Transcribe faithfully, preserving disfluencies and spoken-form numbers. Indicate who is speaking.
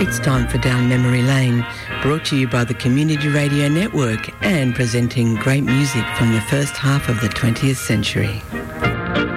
Speaker 1: It's time for Down Memory Lane, brought to you by the Community Radio Network and presenting great music from the first half of the twentieth century.